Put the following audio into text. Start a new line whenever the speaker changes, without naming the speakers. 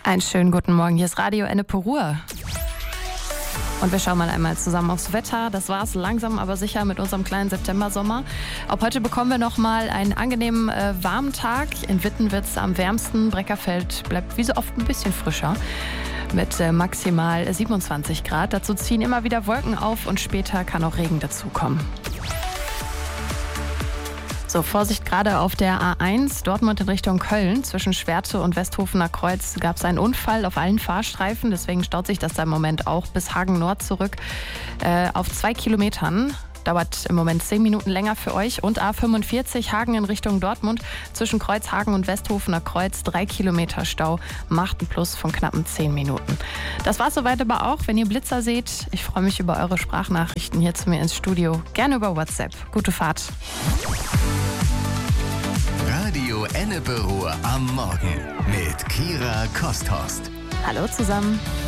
Einen schönen guten Morgen, hier ist Radio Ennepe Ruhr. Und wir schauen mal einmal zusammen aufs Wetter. Das war's langsam, aber sicher mit unserem kleinen September-Sommer. Ab heute bekommen wir noch mal einen angenehmen warmen Tag. In Witten wird's am wärmsten. Breckerfeld bleibt wie so oft ein bisschen frischer mit maximal 27 Grad. Dazu ziehen immer wieder Wolken auf und später kann auch Regen dazukommen. So, Vorsicht gerade auf der A1, Dortmund in Richtung Köln. Zwischen Schwerte und Westhofener Kreuz gab es einen Unfall auf allen Fahrstreifen. Deswegen staut sich das da im Moment auch bis Hagen Nord zurück auf 2 Kilometern. Dauert im Moment 10 Minuten länger für euch. Und A45 Hagen in Richtung Dortmund. Zwischen Kreuzhagen und Westhofener Kreuz 3 Kilometer Stau. Macht ein Plus von knappen 10 Minuten. Das war's soweit aber auch. Wenn ihr Blitzer seht, ich freue mich über eure Sprachnachrichten hier zu mir ins Studio. Gerne über WhatsApp. Gute Fahrt.
Radio Ennepe Ruhr am Morgen mit Kira Kosthorst.
Hallo zusammen.